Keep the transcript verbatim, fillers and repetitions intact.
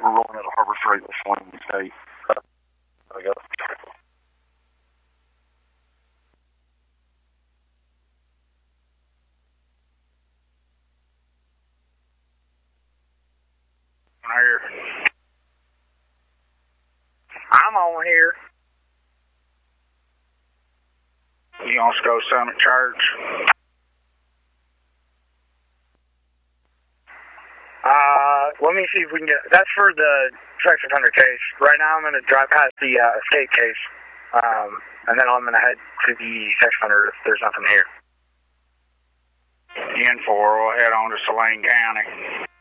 we're rolling out of Harbor Freight with Saline State. Uh, I got Here. I'm on here. You want to go Summit Church? Uh, let me see if we can get. That's for the Sex Offender case. Right now, I'm going to drive past the uh, escape case, um, and then I'm going to head to the Sex Offender if there's nothing here. ten four, we'll head on to Saline County.